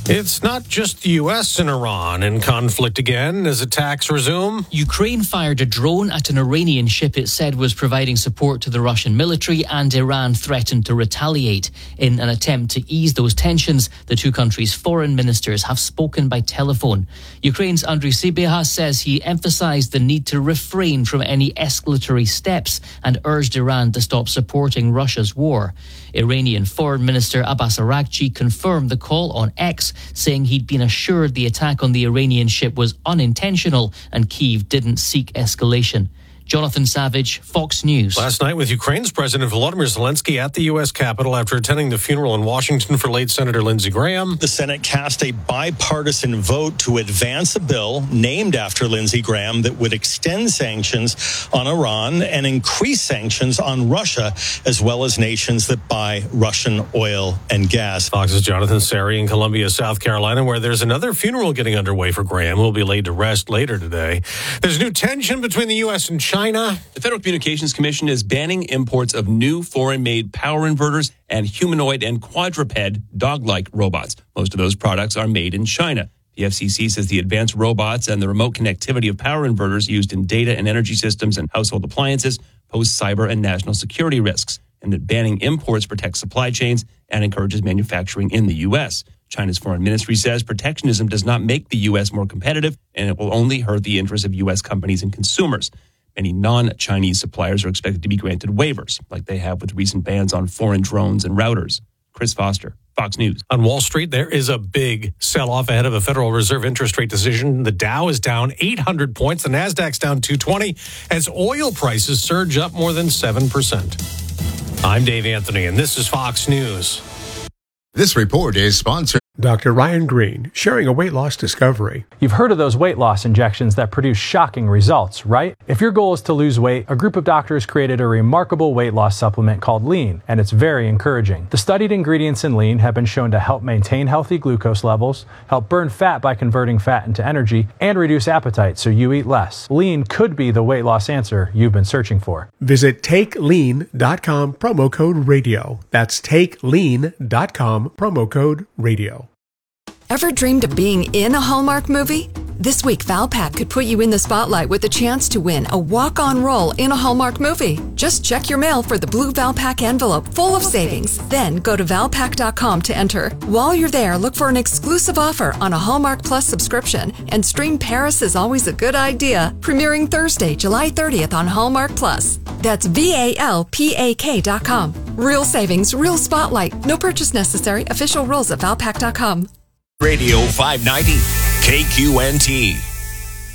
It's not just the U.S. and Iran in conflict again as attacks resume. Ukraine fired a drone at an Iranian ship it said was providing support to the Russian military, and Iran threatened to retaliate. In an attempt to ease those tensions, the two countries' foreign ministers have spoken by telephone. Ukraine's Andriy Sybiha says he emphasized the need to refrain from any escalatory steps and urged Iran to stop supporting Russia's war. Iranian Foreign Minister Abbas Araghchi confirmed the call on X, saying he'd been assured the attack on the Iranian ship was unintentional and Kyiv didn't seek escalation. Jonathan Savage, Fox News. Last night with Ukraine's President Volodymyr Zelensky at the U.S. Capitol after attending the funeral in Washington for late Senator Lindsey Graham. The Senate cast a bipartisan vote to advance a bill named after Lindsey Graham that would extend sanctions on Iran and increase sanctions on Russia, as well as nations that buy Russian oil and gas. Fox's Jonathan Sari in Columbia, South Carolina, where there's another funeral getting underway for Graham, who will be laid to rest later today. There's new tension between the U.S. and China. The Federal Communications Commission is banning imports of new foreign-made power inverters and humanoid and quadruped dog-like robots. Most of those products are made in China. The FCC says the advanced robots and the remote connectivity of power inverters used in data and energy systems and household appliances pose cyber and national security risks, and that banning imports protects supply chains and encourages manufacturing in the U.S. China's foreign ministry says protectionism does not make the U.S. more competitive, and it will only hurt the interests of U.S. companies and consumers. Many non-Chinese suppliers are expected to be granted waivers, like they have with recent bans on foreign drones and routers. Chris Foster, Fox News. On Wall Street, there is a big sell-off ahead of a Federal Reserve interest rate decision. The Dow is down 800 points. The Nasdaq's down 220 as oil prices surge up more than 7%. I'm Dave Anthony, and this is Fox News. This report is sponsored. Dr. Ryan Green, sharing a weight loss discovery. You've heard of those weight loss injections that produce shocking results, right? If your goal is to lose weight, a group of doctors created a remarkable weight loss supplement called Lean, and it's very encouraging. The studied ingredients in Lean have been shown to help maintain healthy glucose levels, help burn fat by converting fat into energy, and reduce appetite so you eat less. Lean could be the weight loss answer you've been searching for. Visit TakeLean.com, promo code radio. That's TakeLean.com, promo code radio. Ever dreamed of being in a Hallmark movie? This week, Valpak could put you in the spotlight with a chance to win a walk-on role in a Hallmark movie. Just check your mail for the blue Valpak envelope full of savings. Then go to Valpak.com to enter. While you're there, look for an exclusive offer on a Hallmark Plus subscription and stream Paris is Always a Good Idea, premiering Thursday, July 30th on Hallmark Plus. That's VALPAK.com. Real savings, real spotlight. No purchase necessary. Official rules at Valpak.com. Radio 590, KQNT.